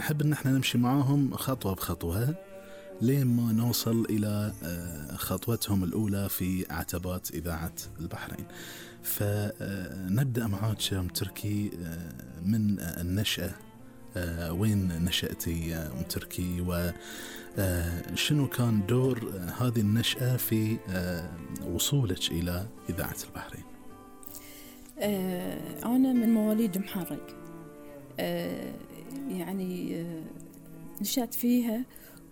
نحب ان احنا نمشي معاهم خطوة بخطوة لين ما نوصل الى خطوتهم الاولى في عتبات اذاعة البحرين. فنبدأ معاك ام تركي من النشأة. وين نشأتي ام تركي، وشنو كان دور هذه النشأة في وصولك الى اذاعة البحرين؟ أنا من مواليد محرق، يعني نشأت فيها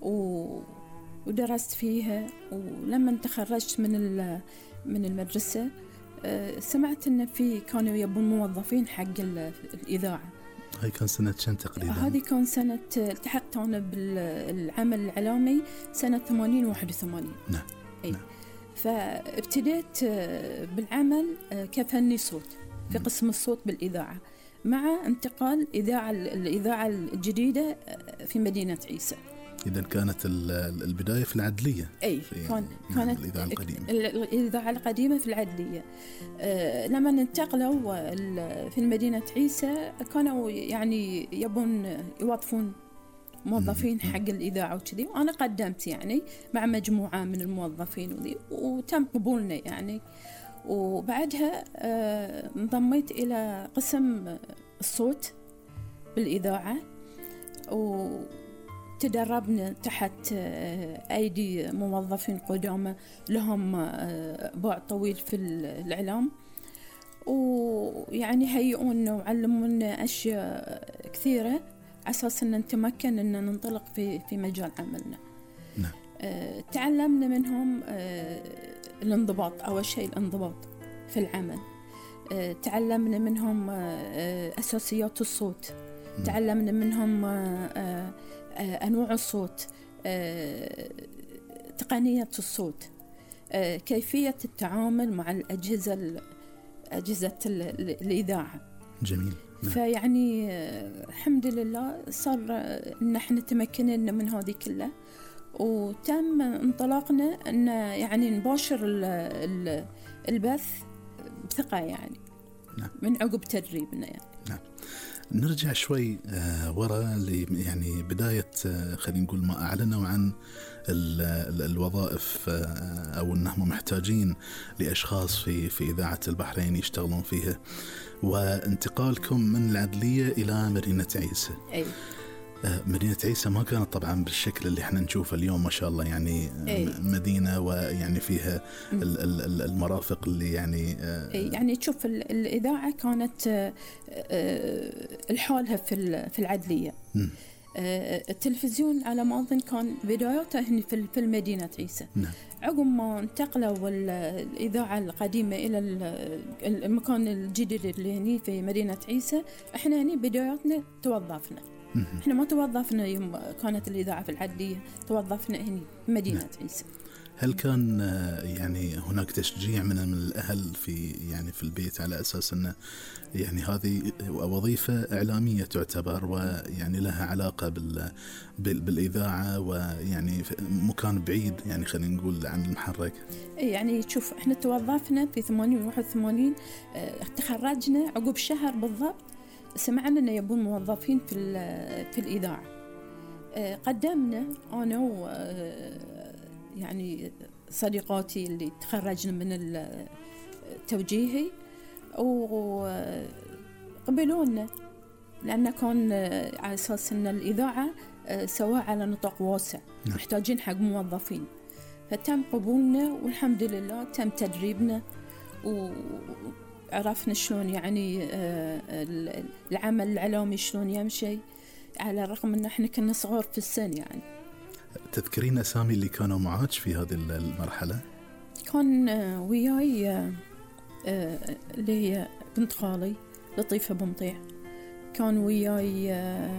ودرست فيها. ولما تخرجت من المدرسة سمعت إن كانوا يبون موظفين حق الإذاعة. هاي كان سنة كم تقريبا؟ هذه كان سنة التحقت أنا بالعمل الإعلامي سنة 81. نعم. نعم. فابتديت بالعمل كفني صوت في قسم الصوت بالإذاعة، مع انتقال الإذاعة الجديدة في مدينة عيسى. إذا كانت البداية في العدلية. أي كانت الإذاعة القديمة. الإذاعة القديمة في العدلية. لما انتقلوا في مدينة عيسى كانوا يعني يبون يوظفون موظفين حق الإذاعة وكذي، وأنا قدمت يعني مع مجموعة من الموظفين وذي، وتم قبولنا يعني. وبعدها انضميت إلى قسم الصوت بالإذاعة، وتدربنا تحت أيدي موظفين قدامى لهم بعد طويل في الإعلام، ويعني هيئونا وعلمونا أشياء كثيرة أساس أن نتمكن أن ننطلق في مجال عملنا. نعم. تعلمنا منهم الانضباط، أول شيء الانضباط في العمل. تعلمنا منهم أساسيات الصوت. تعلمنا منهم أنواع الصوت، تقنية الصوت، كيفية التعامل مع أجهزة الإذاعة. جميل. نعم. فيعني الحمد لله صار إن احنا تمكننا من هذه كلها، وتم انطلاقنا أن يعني نباشر البث بثقة يعني. نعم. من عقب تدريبنا يعني. نعم. نرجع شوي وراء يعني بداية خلينا نقول ما أعلنوا عن الوظائف أو أنهم محتاجين لأشخاص في إذاعة البحرين يشتغلون فيها، وانتقالكم من العدلية إلى مدينة عيسى. أي. مدينة عيسى ما كانت طبعا بالشكل اللي احنا نشوفه اليوم ما شاء الله، يعني مدينة ويعني فيها المرافق اللي يعني تشوف الإذاعة كانت الحالها في العدلية. التلفزيون على ما أظن كان بداياته هنا في المدينة عيسى. نعم. عقب ما انتقلوا الإذاعة القديمة إلى المكان الجديد اللي هني في مدينة عيسى، احنا هني بداياتنا توظفنا. احنا ما توظفنا يوم كانت الإذاعة في العدلية، توظفنا هنا في مدينة عيسى. هل كان يعني هناك تشجيع من الأهل في البيت على أساس أن يعني هذه وظيفة إعلامية تعتبر، ويعني لها علاقة بالإذاعة، ويعني مكان بعيد يعني خلينا نقول عن المحرك؟ يعني شوف احنا توظفنا في 81 تخرجنا عقب شهر بالضبط. سمعنا أن يبون موظفين في الإذاعة. قدمنا أنا يعني صديقاتي اللي تخرجنا من التوجيهي، وقبلونا لأن كان على أساس أن الإذاعة سواء على نطاق واسع محتاجين حق موظفين، فتم قبولنا والحمد لله تم تدريبنا وعرفنا شلون يعني العمل الإعلامي شلون يمشي، على الرغم أن احنا كنا صغار في السن يعني. تذكرين أسامي اللي كانوا معاك في هذه المرحلة؟ كان وياي اللي هي بنت خالي لطيفة بمطيع، كان وياي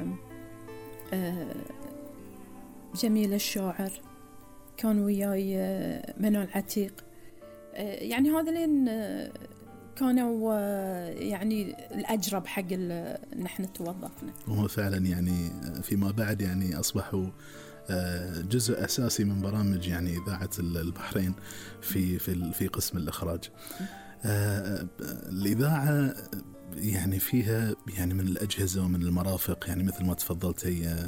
جميلة الشاعر، كان وياي منال عتيق. يعني هذين كانوا يعني الأجرب حق نحن توظفنا. وهو فعلا يعني فيما بعد يعني أصبحوا جزء أساسي من برامج يعني إذاعة البحرين في قسم الإخراج. الإذاعة يعني فيها يعني من الأجهزة ومن المرافق يعني مثل ما تفضلتي